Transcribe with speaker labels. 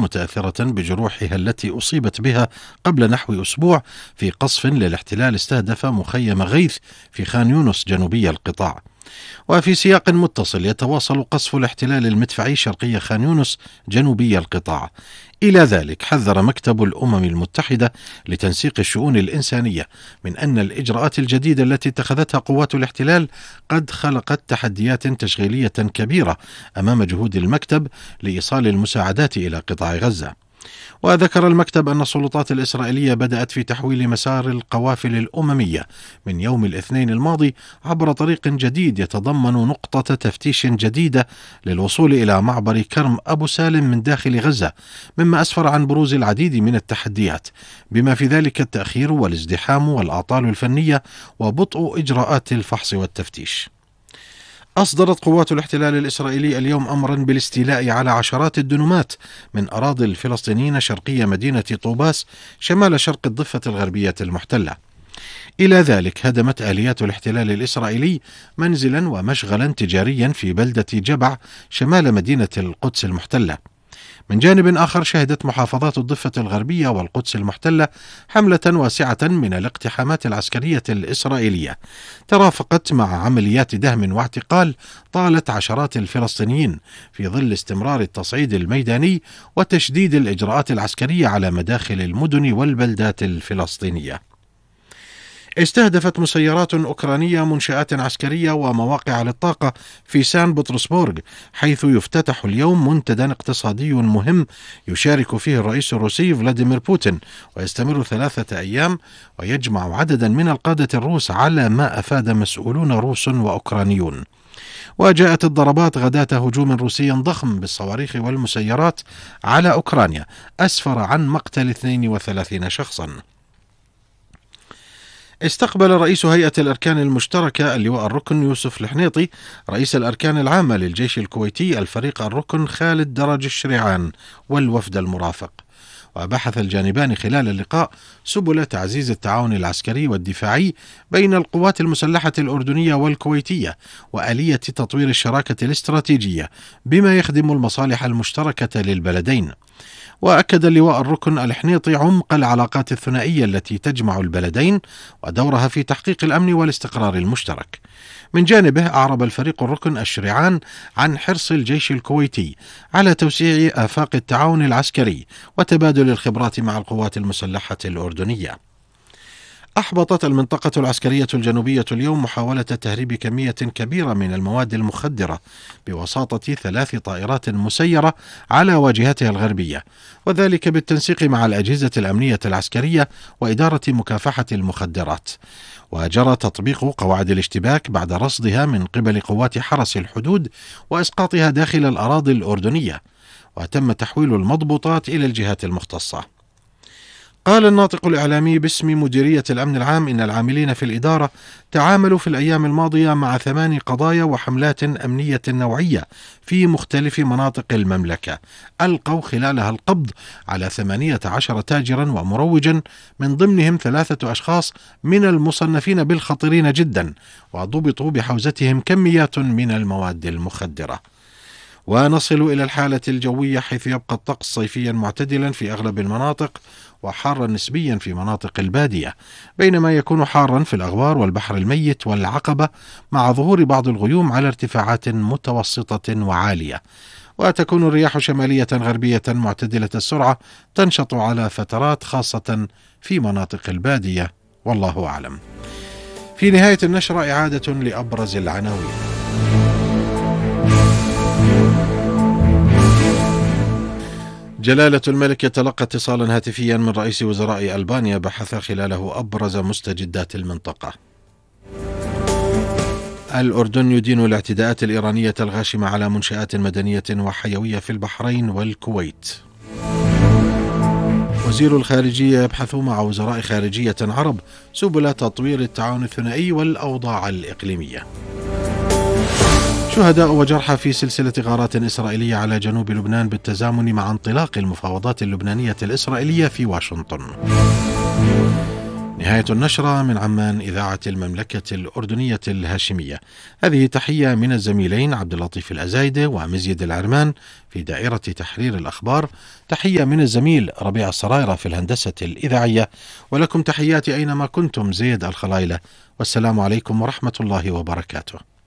Speaker 1: متأثرة بجروحها التي أصيبت بها قبل نحو أسبوع في قصف للاحتلال استهدف مخيم غيث في خان يونس جنوبي القطاع. وفي سياق متصل يتواصل قصف الاحتلال المدفعي شرقي خان يونس جنوبي القطاع. إلى ذلك حذر مكتب الأمم المتحدة لتنسيق الشؤون الإنسانية من أن الإجراءات الجديدة التي اتخذتها قوات الاحتلال قد خلقت تحديات تشغيلية كبيرة أمام جهود المكتب لإيصال المساعدات إلى قطاع غزة. وذكر المكتب أن السلطات الإسرائيلية بدأت في تحويل مسار القوافل الأممية من يوم الاثنين الماضي عبر طريق جديد يتضمن نقطة تفتيش جديدة للوصول إلى معبر كرم أبو سالم من داخل غزة، مما أسفر عن بروز العديد من التحديات بما في ذلك التأخير والازدحام والأعطال الفنية وبطء إجراءات الفحص والتفتيش. أصدرت قوات الاحتلال الإسرائيلي اليوم أمرا بالاستيلاء على عشرات الدنومات من أراضي الفلسطينيين شرقية مدينة طوباس شمال شرق الضفة الغربية المحتلة. إلى ذلك هدمت آليات الاحتلال الإسرائيلي منزلا ومشغلا تجاريا في بلدة جبع شمال مدينة القدس المحتلة. من جانب آخر شهدت محافظات الضفة الغربية والقدس المحتلة حملة واسعة من الاقتحامات العسكرية الإسرائيلية ترافقت مع عمليات دهم واعتقال طالت عشرات الفلسطينيين في ظل استمرار التصعيد الميداني وتشديد الإجراءات العسكرية على مداخل المدن والبلدات الفلسطينية. استهدفت مسيرات أوكرانية منشآت عسكرية ومواقع للطاقة في سان بطرسبورغ، حيث يفتتح اليوم منتدى اقتصادي مهم يشارك فيه الرئيس الروسي فلاديمير بوتين، ويستمر 3 أيام ويجمع عددا من القادة الروس على ما أفاد مسؤولون روس وأوكرانيون. وجاءت الضربات غداة هجوم روسي ضخم بالصواريخ والمسيرات على أوكرانيا أسفر عن مقتل 32 شخصا. استقبل رئيس هيئة الأركان المشتركة اللواء الركن يوسف الحنيطي رئيس الأركان العامة للجيش الكويتي الفريق الركن خالد درج الشريعان والوفد المرافق. وبحث الجانبان خلال اللقاء سبل تعزيز التعاون العسكري والدفاعي بين القوات المسلحة الأردنية والكويتية وآلية تطوير الشراكة الاستراتيجية بما يخدم المصالح المشتركة للبلدين. وأكد اللواء الركن الحنيطي عمق العلاقات الثنائية التي تجمع البلدين ودورها في تحقيق الأمن والاستقرار المشترك. من جانبه أعرب الفريق الركن الشريعان عن حرص الجيش الكويتي على توسيع آفاق التعاون العسكري وتبادل الخبرات مع القوات المسلحة الأردنية. أحبطت المنطقة العسكرية الجنوبية اليوم محاولة تهريب كمية كبيرة من المواد المخدرة بواسطة 3 طائرات مسيرة على واجهتها الغربية، وذلك بالتنسيق مع الأجهزة الأمنية العسكرية وإدارة مكافحة المخدرات. وجرى تطبيق قواعد الاشتباك بعد رصدها من قبل قوات حرس الحدود وإسقاطها داخل الأراضي الأردنية، وتم تحويل المضبوطات إلى الجهات المختصة. قال الناطق الإعلامي باسم مديرية الأمن العام إن العاملين في الإدارة تعاملوا في الأيام الماضية مع 8 قضايا وحملات أمنية نوعية في مختلف مناطق المملكة ألقوا خلالها القبض على 18 تاجرا ومروجا، من ضمنهم 3 أشخاص من المصنفين بالخطيرين جدا، وضبطوا بحوزتهم كميات من المواد المخدرة. ونصل إلى الحالة الجوية حيث يبقى الطقس صيفيا معتدلا في أغلب المناطق وحارا نسبيا في مناطق البادية، بينما يكون حارا في الأغوار والبحر الميت والعقبة مع ظهور بعض الغيوم على ارتفاعات متوسطة وعالية. وتكون الرياح شمالية غربية معتدلة السرعة تنشط على فترات خاصة في مناطق البادية، والله أعلم. في نهاية النشرة إعادة لأبرز العناوين. جلالة الملك يتلقى اتصالا هاتفيا من رئيس وزراء ألبانيا بحث خلاله أبرز مستجدات المنطقة. الأردن يدين الاعتداءات الإيرانية الغاشمة على منشآت مدنية وحيوية في البحرين والكويت. وزير الخارجية يبحث مع وزراء خارجية عرب سبل تطوير التعاون الثنائي والأوضاع الإقليمية. شهداء وجرحى في سلسلة غارات إسرائيلية على جنوب لبنان بالتزامن مع انطلاق المفاوضات اللبنانية الإسرائيلية في واشنطن. نهاية النشرة من عمان، إذاعة المملكة الأردنية الهاشمية. هذه تحية من الزميلين عبد اللطيف الأزايدة ومزيد العرمان في دائرة تحرير الأخبار. تحية من الزميل ربيع الصرايرة في الهندسة الإذاعية. ولكم تحياتي أينما كنتم، زيد الخلايلة، والسلام عليكم ورحمة الله وبركاته.